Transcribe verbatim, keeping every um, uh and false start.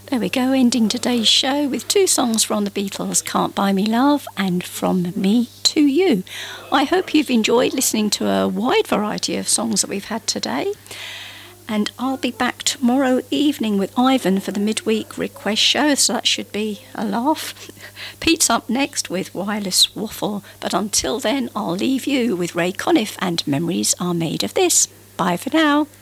There we go, ending today's show with two songs from the Beatles, Can't Buy Me Love and From Me to You. I hope you've enjoyed listening to a wide variety of songs that we've had today. And I'll be back tomorrow evening with Ivan for the midweek request show, so that should be a laugh. Pete's up next with Wireless Waffle, but until then I'll leave you with Ray Conniff and Memories Are Made of This. Bye for now.